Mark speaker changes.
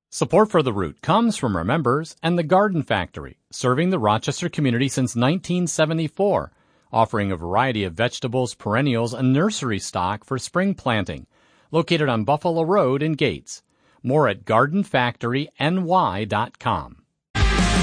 Speaker 1: Support for The Root comes from our members and the Garden Factory, serving the Rochester community since 1974, offering a variety of vegetables, perennials, and nursery stock for spring planting. Located on Buffalo Road in Gates. More at gardenfactoryny.com.